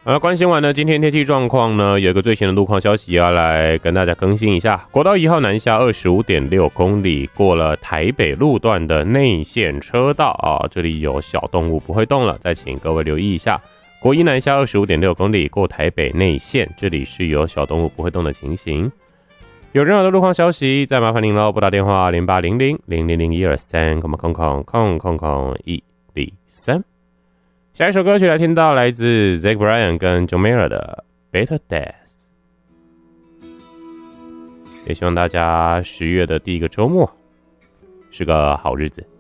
关心完了今天天气状况呢，有一个最新的路况消息要来跟大家更新一下。国道1号南下 25.6 公里，过了台北路段的内线车道啊，这里有小动物不会动了，再请各位留意一下。国一南下 25.6 公里，过台北内线，这里是有小动物不会动的情形。有任何的路况消息，再麻烦您喽，拨打电话0800-000123，000123。下一首歌曲来听到来自 Zach Bryan 跟 John Mayer 的 Better Days， 也希望大家10月的第一个周末是个好日子。